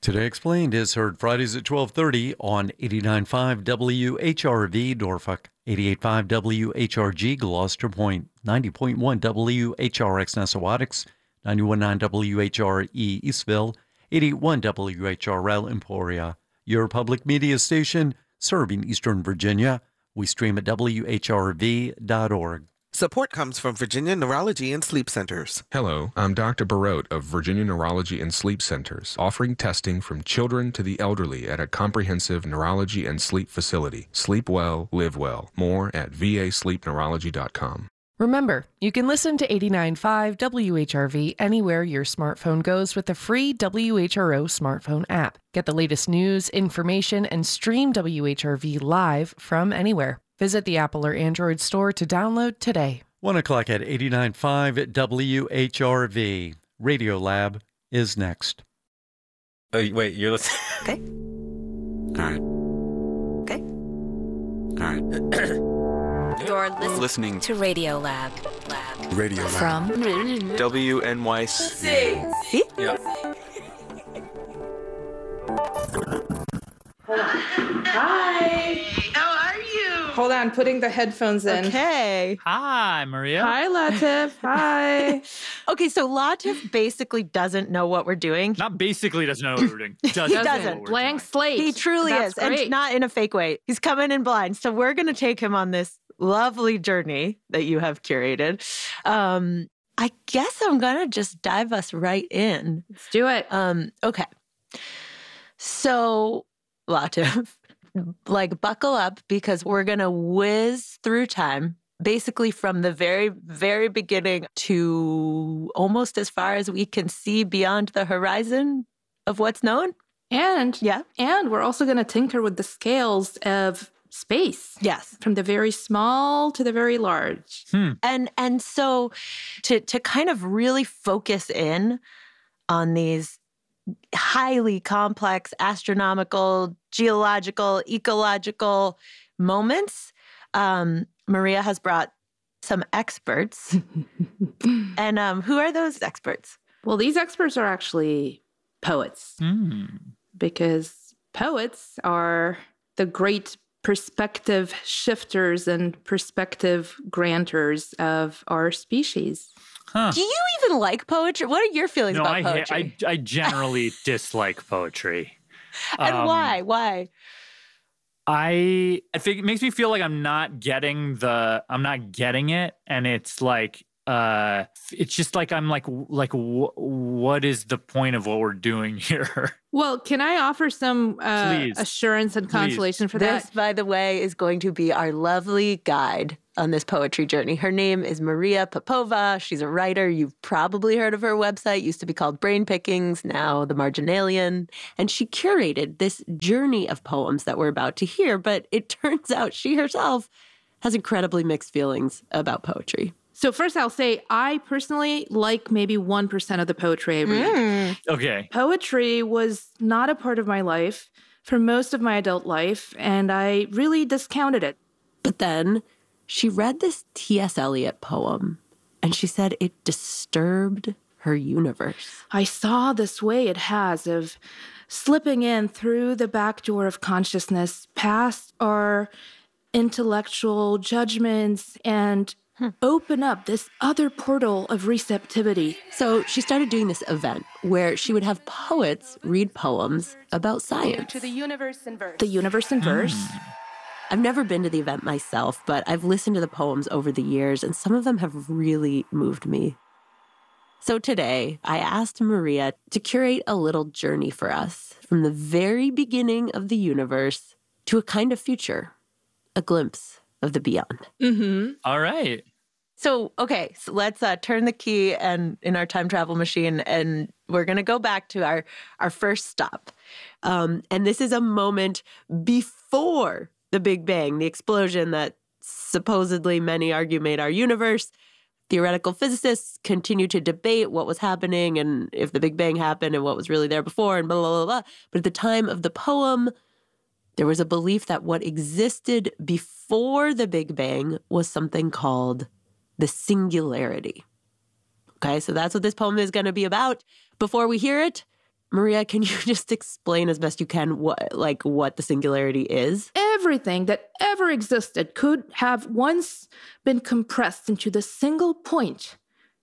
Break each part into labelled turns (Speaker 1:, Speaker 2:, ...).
Speaker 1: Today Explained is heard Fridays at 12:30 on 89.5 WHRV Norfolk, 88.5 WHRG Gloucester Point, 90.1 WHRX Nessawaticks, 91.9 WHRE Eastville, 88.1 WHRL Emporia. Your public media station serving Eastern Virginia. We stream at WHRV.org.
Speaker 2: Support comes from Virginia Neurology and Sleep Centers.
Speaker 3: Hello, I'm Dr. Barote of Virginia Neurology and Sleep Centers, offering testing from children to the elderly at a comprehensive neurology and sleep facility. Sleep well, live well. More at vasleepneurology.com.
Speaker 4: Remember, you can listen to 89.5 WHRV anywhere your smartphone goes with the free WHRO smartphone app. Get the latest news, information, and stream WHRV live from anywhere. Visit the Apple or Android store to download today.
Speaker 1: 1 o'clock at 89.5 at WHRV. Radio Lab is next.
Speaker 5: Oh, wait, you're listening?
Speaker 6: Okay.
Speaker 5: All right.
Speaker 6: Okay.
Speaker 5: All right.
Speaker 6: You're
Speaker 5: Listening
Speaker 6: to Radio Lab.
Speaker 5: Radio Lab.
Speaker 6: From
Speaker 5: WNYC.
Speaker 6: See?
Speaker 5: Yeah.
Speaker 7: Hi.
Speaker 8: How are you?
Speaker 7: Hold on, putting the headphones in.
Speaker 8: Okay.
Speaker 9: Hi, Maria.
Speaker 7: Hi, Latif. Hi.
Speaker 8: Okay, so Latif basically doesn't know what we're doing.
Speaker 9: Not basically doesn't know what we're doing.
Speaker 8: He doesn't.
Speaker 7: Blank slate.
Speaker 8: He truly
Speaker 7: That's
Speaker 8: is,
Speaker 7: great.
Speaker 8: and not in a fake way. He's coming in blind. So we're going to take him on this lovely journey that you have curated. I guess I'm going to just dive us right in.
Speaker 7: Let's do it.
Speaker 8: Okay. So, Latif, buckle up because we're going to whiz through time, basically from the very, very beginning to almost as far as we can see beyond the horizon of what's known.
Speaker 7: And we're also going to tinker with the scales of space.
Speaker 8: Yes.
Speaker 7: From the very small to the very large.
Speaker 8: And so to kind of really focus in on these highly complex astronomical, geological, ecological moments, Maria has brought some experts. And who are those experts?
Speaker 7: Well, these experts are actually poets. Because poets are the great perspective shifters and perspective granters of our species.
Speaker 9: Huh.
Speaker 8: Do you even like poetry? What are your feelings about poetry?
Speaker 9: I generally dislike poetry.
Speaker 8: And why? Why?
Speaker 9: I think it makes me feel like I'm not getting it. And it's like, it's just like, I'm like, what is the point of what we're doing here?
Speaker 7: Well, can I offer some assurance and consolation for that?
Speaker 8: This, by the way, is going to be our lovely guide on this poetry journey. Her name is Maria Popova. She's a writer. You've probably heard of her website. Used to be called Brain Pickings, now The Marginalian. And she curated this journey of poems that we're about to hear. But it turns out she herself has incredibly mixed feelings about poetry.
Speaker 7: So first I'll say I personally like maybe 1% of the poetry I read.
Speaker 9: Okay.
Speaker 7: Poetry was not a part of my life for most of my adult life, and I really discounted it.
Speaker 8: But then she read this T.S. Eliot poem, and she said it disturbed her universe.
Speaker 7: I saw this way it has of slipping in through the back door of consciousness past our intellectual judgments and open up this other portal of receptivity.
Speaker 8: So she started doing this event where she would have poets read poems about science.
Speaker 7: To the universe in verse. The universe in verse.
Speaker 8: I've never been to the event myself, but I've listened to the poems over the years, and some of them have really moved me. So today, I asked Maria to curate a little journey for us from the very beginning of the universe to a kind of future, a glimpse of the beyond.
Speaker 9: All right.
Speaker 8: So let's turn the key and in our time travel machine, and we're going to go back to our first stop. And this is a moment before the Big Bang, the explosion that supposedly many argue made our universe. Theoretical physicists continue to debate what was happening and if the Big Bang happened and what was really there before and blah, blah, blah, blah. But at the time of the poem, there was a belief that what existed before the Big Bang was something called the singularity. Okay, so that's what this poem is going to be about. Before we hear it, Maria, can you just explain as best you can what the singularity is?
Speaker 7: Everything that ever existed could have once been compressed into the single point,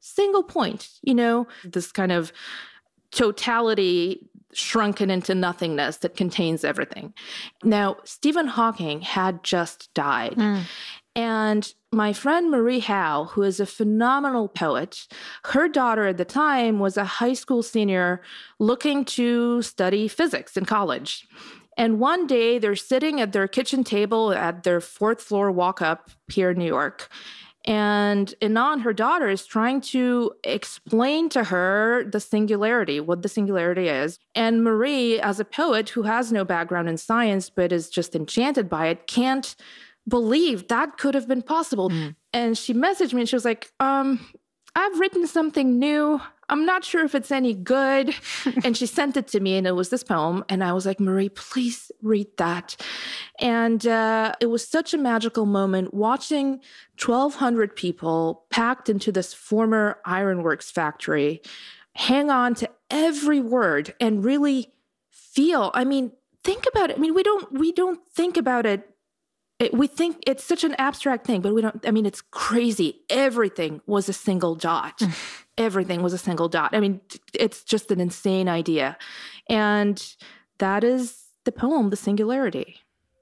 Speaker 7: this kind of totality shrunken into nothingness that contains everything. Now, Stephen Hawking had just died. And my friend Marie Howe, who is a phenomenal poet, her daughter at the time was a high school senior looking to study physics in college. And one day they're sitting at their kitchen table at their 4th floor walk up here in New York. And Inan, her daughter, is trying to explain to her the singularity, what the singularity is. And Marie, as a poet who has no background in science but is just enchanted by it, can't believe that could have been possible. And she messaged me and she was like, I've written something new. I'm not sure if it's any good. And she sent it to me and it was this poem. And I was like, Marie, please read that. And it was such a magical moment watching 1,200 people packed into this former ironworks factory hang on to every word and really feel. I mean, think about it. I mean, we don't think about it. We think it's such an abstract thing, but we don't, I mean, it's crazy. Everything was a single dot. Everything was a single dot. I mean, it's just an insane idea. And that is the poem, The Singularity.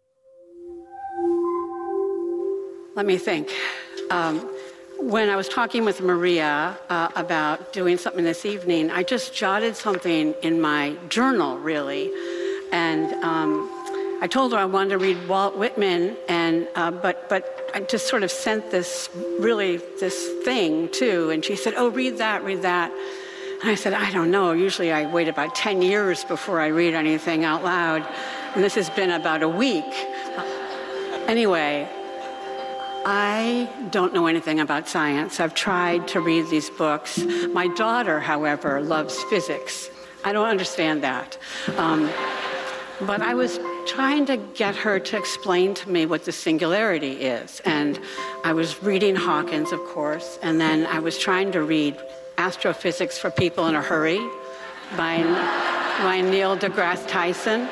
Speaker 10: Let me think. When I was talking with Maria about doing something this evening, I just jotted something in my journal, really. And I told her I wanted to read Walt Whitman, and but I just sort of sent this thing too, and she said, "Oh, read that." And I said, "I don't know. Usually I wait about 10 years before I read anything out loud, and this has been about a week." Anyway, I don't know anything about science. I've tried to read these books. My daughter, however, loves physics. I don't understand that. But I was trying to get her to explain to me what the singularity is. And I was reading Hawkins, of course, and then I was trying to read Astrophysics for People in a Hurry by Neil deGrasse Tyson.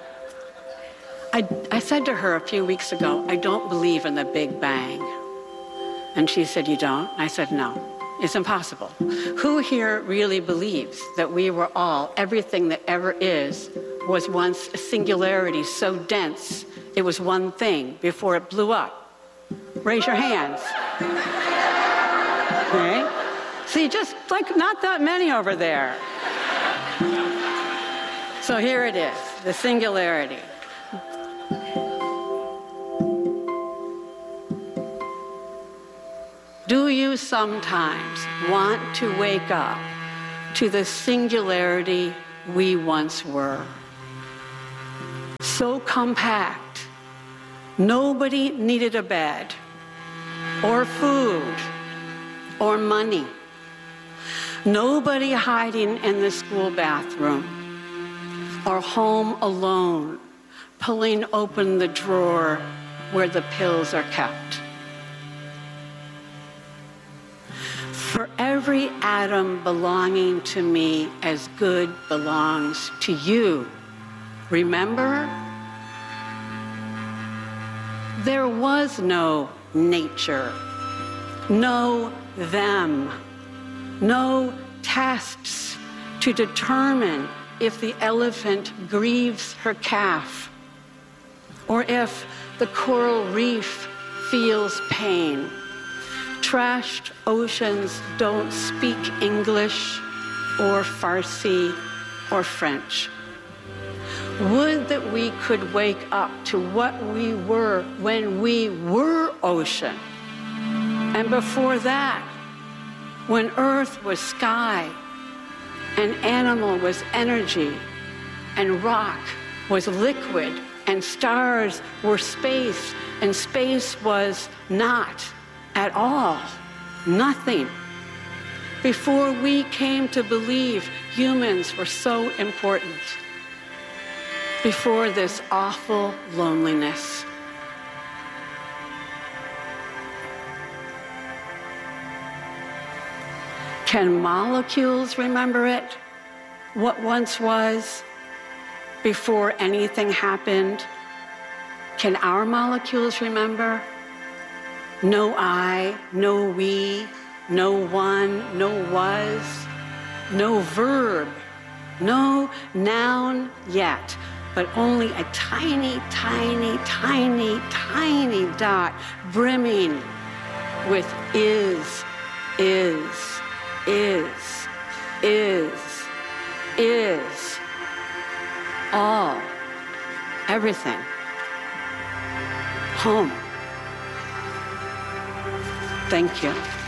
Speaker 10: I said to her a few weeks ago, I don't believe in the Big Bang. And she said, "You don't?" I said, "No, it's impossible. Who here really believes that we were all, everything that ever is, was once a singularity so dense it was one thing before it blew up? Raise your hands." Okay? See, just like not that many over there. So here it is, the singularity. Do you sometimes want to wake up to the singularity we once were? So compact, nobody needed a bed, or food, or money. Nobody hiding in the school bathroom, or home alone, pulling open the drawer where the pills are kept. For every atom belonging to me as good belongs to you. Remember? There was no nature, no them, no tests to determine if the elephant grieves her calf, or if the coral reef feels pain. Trashed oceans don't speak English or Farsi or French. Would that we could wake up to what we were when we were ocean. And before that, when earth was sky, and animal was energy, and rock was liquid, and stars were space, and space was not at all, nothing. Before we came to believe humans were so important. Before this awful loneliness. Can molecules remember it? what once was before anything happened? Can our molecules remember? No I, no we, no one, no was, no verb, no noun yet, but only a tiny, tiny, tiny, tiny dot brimming with is, all, everything, home. Thank you.